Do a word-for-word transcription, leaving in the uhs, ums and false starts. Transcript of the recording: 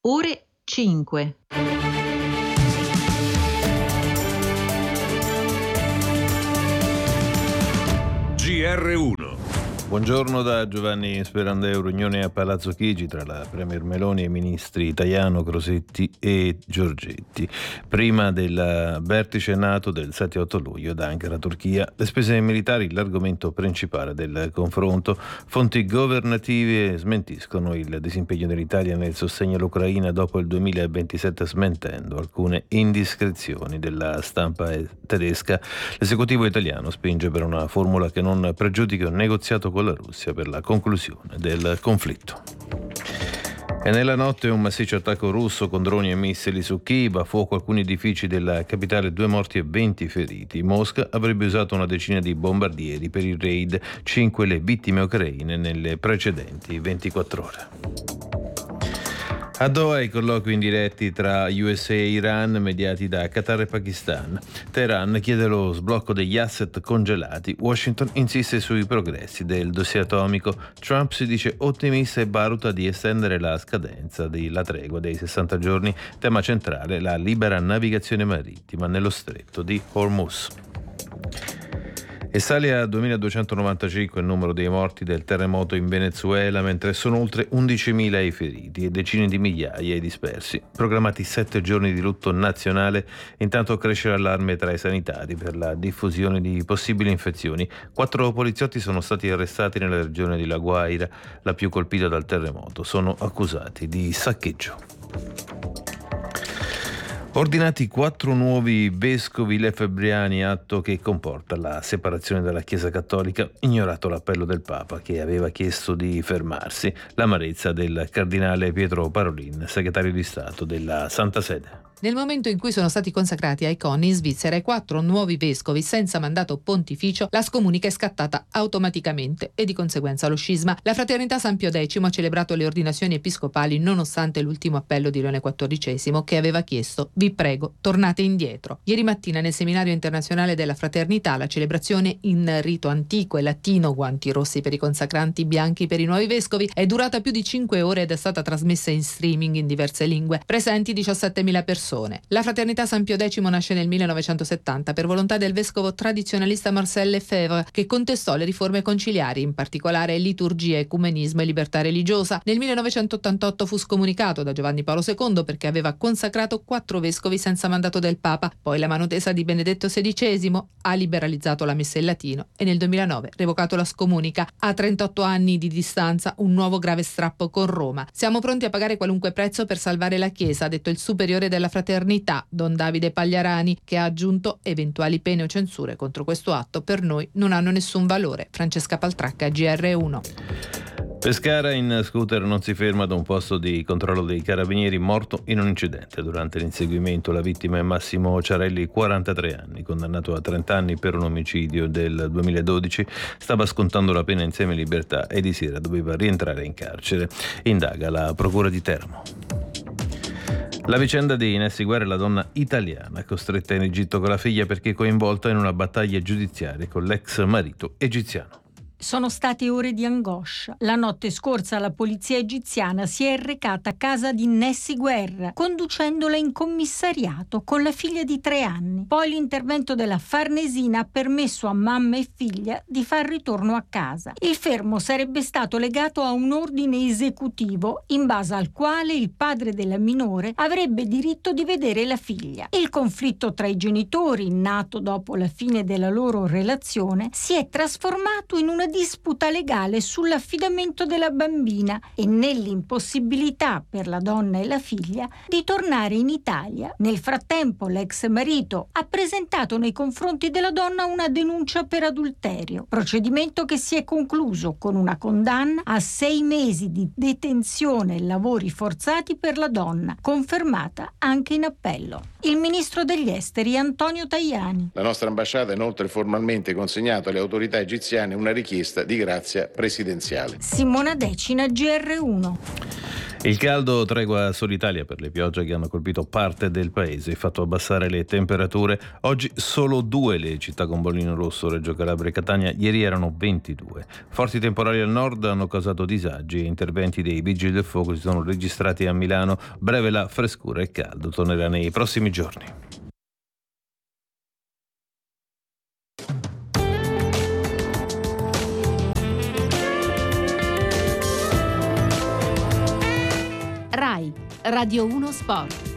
Ore cinque. G R uno. Buongiorno da Giovanni Sperandeo. Riunione a Palazzo Chigi tra la Premier Meloni e i ministri Tajano, Crosetti e Giorgetti. Prima del vertice NATO del sette otto luglio da Ankara, Turchia. Le spese militari, l'argomento principale del confronto. Fonti governative smentiscono il disimpegno dell'Italia nel sostegno all'Ucraina dopo il duemilaventisette, smentendo alcune indiscrezioni della stampa tedesca. L'esecutivo italiano spinge per una formula che non pregiudichi un negoziato con la Russia per la conclusione del conflitto. E nella notte un massiccio attacco russo con droni e missili su Kiev, a fuoco alcuni edifici della capitale, due morti e venti feriti. Mosca avrebbe usato una decina di bombardieri per il raid, cinque le vittime ucraine nelle precedenti ventiquattro ore. A Doha i colloqui indiretti tra U S A e Iran mediati da Qatar e Pakistan. Teheran chiede lo sblocco degli asset congelati. Washington insiste sui progressi del dossier atomico. Trump si dice ottimista e valuta di estendere la scadenza della tregua dei sessanta giorni. Tema centrale: la libera navigazione marittima nello stretto di Hormuz. E sale a duemiladuecentonovantacinque il numero dei morti del terremoto in Venezuela, mentre sono oltre undicimila i feriti e decine di migliaia i dispersi. Programmati sette giorni di lutto nazionale, intanto cresce l'allarme tra i sanitari per la diffusione di possibili infezioni. Quattro poliziotti sono stati arrestati nella regione di La Guaira, la più colpita dal terremoto. Sono accusati di saccheggio. Ordinati quattro nuovi vescovi lefebvriani, atto che comporta la separazione dalla Chiesa Cattolica, ignorato l'appello del Papa che aveva chiesto di fermarsi, l'amarezza del cardinale Pietro Parolin, segretario di Stato della Santa Sede. Nel momento in cui sono stati consacrati ai coni in Svizzera i quattro nuovi vescovi senza mandato pontificio, la scomunica è scattata automaticamente e di conseguenza lo scisma. La Fraternità San Pio X ha celebrato le ordinazioni episcopali nonostante l'ultimo appello di Leone quattordicesimo che aveva chiesto: vi prego, tornate indietro. Ieri mattina nel seminario internazionale della Fraternità la celebrazione in rito antico e latino, guanti rossi per i consacranti, bianchi per i nuovi vescovi, è durata più di cinque ore ed è stata trasmessa in streaming in diverse lingue. Presenti diciassettemila persone. La Fraternità San Pio X nasce nel millenovecentosettanta per volontà del vescovo tradizionalista Marcel Lefebvre, che contestò le riforme conciliari, in particolare liturgia, ecumenismo e libertà religiosa. Nel millenovecentottantotto fu scomunicato da Giovanni Paolo secondo perché aveva consacrato quattro vescovi senza mandato del Papa. Poi la mano tesa di Benedetto sedicesimo ha liberalizzato la messa in latino e nel duemilanove revocato la scomunica. A trentotto anni di distanza un nuovo grave strappo con Roma. Siamo pronti a pagare qualunque prezzo per salvare la Chiesa, ha detto il superiore della Fraternità, Don Davide Pagliarani, che ha aggiunto: eventuali pene o censure contro questo atto per noi non hanno nessun valore. Francesca Paltracca, G R uno. Pescara in scooter non si ferma ad un posto di controllo dei carabinieri, morto in un incidente durante l'inseguimento. La vittima è Massimo Ciarelli, quarantatré anni, condannato a trenta anni per un omicidio del duemiladodici. Stava scontando la pena in semilibertà e di sera doveva rientrare in carcere. Indaga la procura di Teramo. La vicenda di Nessy Guerra è la donna italiana costretta in Egitto con la figlia perché coinvolta in una battaglia giudiziaria con l'ex marito egiziano. Sono state ore di angoscia. La notte scorsa la polizia egiziana si è recata a casa di Nessy Guerra, conducendola in commissariato con la figlia di tre anni. Poi l'intervento della Farnesina ha permesso a mamma e figlia di far ritorno a casa. Il fermo sarebbe stato legato a un ordine esecutivo in base al quale il padre della minore avrebbe diritto di vedere la figlia. Il conflitto tra i genitori, nato dopo la fine della loro relazione, si è trasformato in una disputa legale sull'affidamento della bambina e nell'impossibilità per la donna e la figlia di tornare in Italia. Nel frattempo l'ex marito ha presentato nei confronti della donna una denuncia per adulterio, procedimento che si è concluso con una condanna a sei mesi di detenzione e lavori forzati per la donna, confermata anche in appello. Il ministro degli esteri Antonio Tajani. La nostra ambasciata ha inoltre formalmente consegnato alle autorità egiziane una richiesta di grazia presidenziale. Simona Decina, G R uno. Il caldo tregua sull'Italia per le piogge che hanno colpito parte del paese e fatto abbassare le temperature. Oggi solo due le città con bollino rosso, Reggio Calabria e Catania, ieri erano ventidue. Forti temporali al nord hanno causato disagi e interventi dei vigili del fuoco si sono registrati a Milano. Breve la frescura e caldo tornerà nei prossimi giorni. RAI Radio uno Sport.